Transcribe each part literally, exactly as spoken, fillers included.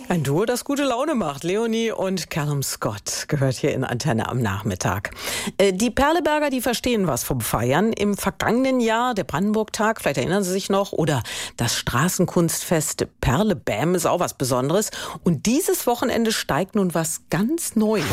Ein Duo, das gute Laune macht. Leonie und Callum Scott gehört hier in Antenne am Nachmittag. Äh, die Perleberger, die verstehen was vom Feiern. Im vergangenen Jahr, der Brandenburg-Tag, vielleicht erinnern Sie sich noch, oder das Straßenkunstfest Perlebam ist auch was Besonderes. Und dieses Wochenende steigt nun was ganz Neues.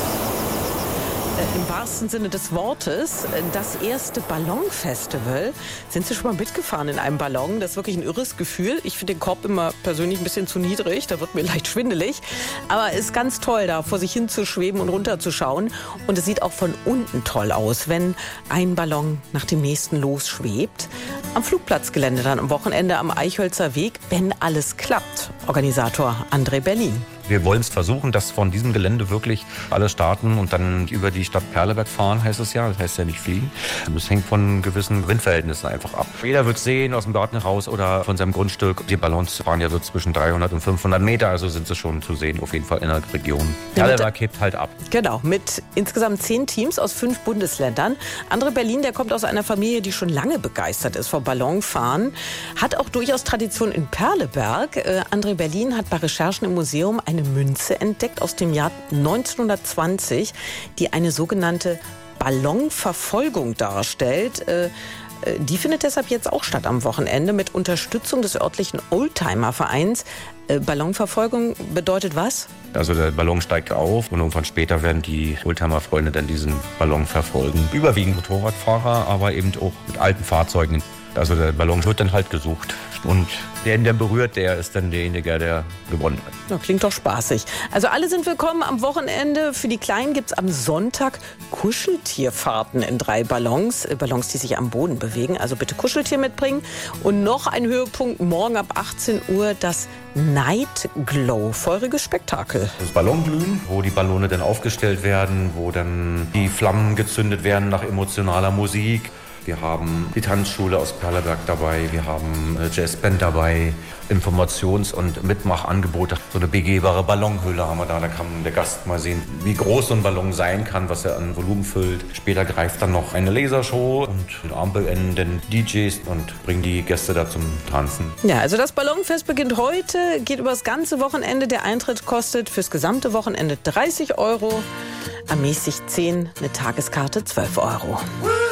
Im wahrsten Sinne des Wortes, das erste Ballonfestival. Sind Sie schon mal mitgefahren in einem Ballon? Das ist wirklich ein irres Gefühl. Ich finde den Korb immer persönlich ein bisschen zu niedrig, da wird mir leicht schwindelig. Aber es ist ganz toll, da vor sich hin zu schweben und runterzuschauen. Und es sieht auch von unten toll aus, wenn ein Ballon nach dem nächsten losschwebt. Am Flugplatzgelände dann am Wochenende am Eichhölzer Weg, wenn alles klappt. Organisator André Berlin. Wir wollen es versuchen, dass von diesem Gelände wirklich alle starten und dann über die Stadt Perleberg fahren, heißt es ja. Das heißt ja nicht fliegen. Das hängt von gewissen Windverhältnissen einfach ab. Jeder wird sehen aus dem Garten heraus oder von seinem Grundstück. Die Ballons fahren ja so zwischen dreihundert und fünfhundert Meter, also sind sie schon zu sehen, auf jeden Fall in der Region. Ja, Perleberg hebt halt ab. Genau, mit insgesamt zehn Teams aus fünf Bundesländern. André Berlin, der kommt aus einer Familie, die schon lange begeistert ist vom Ballonfahren, hat auch durchaus Tradition in Perleberg. Äh, André Berlin hat bei Recherchen im Museum eine Münze entdeckt aus dem Jahr neunzehnhundertzwanzig, die eine sogenannte Ballonverfolgung darstellt. Äh, Die findet deshalb jetzt auch statt am Wochenende mit Unterstützung des örtlichen Oldtimer-Vereins. Äh, Ballonverfolgung bedeutet was? Also der Ballon steigt auf und irgendwann später werden die Oldtimer-Freunde dann diesen Ballon verfolgen. Überwiegend Motorradfahrer, aber eben auch mit alten Fahrzeugen. Also der Ballon wird dann halt gesucht und der ihn dann berührt, der ist dann derjenige, der gewonnen hat. Ja, klingt doch spaßig. Also alle sind willkommen am Wochenende. Für die Kleinen gibt es am Sonntag Kuscheltierfahrten in drei Ballons. Ballons, die sich am Boden bewegen. Also bitte Kuscheltier mitbringen. Und noch ein Höhepunkt, morgen ab achtzehn Uhr das Night Glow. Feuriges Spektakel. Das Ballonglühen, wo die Ballone dann aufgestellt werden, wo dann die Flammen gezündet werden nach emotionaler Musik. Wir haben die Tanzschule aus Perleberg dabei, wir haben eine Jazzband dabei, Informations- und Mitmachangebote. So eine begehbare Ballonhülle haben wir da, da kann der Gast mal sehen, wie groß so ein Ballon sein kann, was er an Volumen füllt. Später greift dann noch eine Lasershow und mit armbildenden D Js und bringen die Gäste da zum Tanzen. Ja, also das Ballonfest beginnt heute, geht über das ganze Wochenende. Der Eintritt kostet fürs gesamte Wochenende dreißig Euro, ermäßigt zehn, eine Tageskarte zwölf Euro.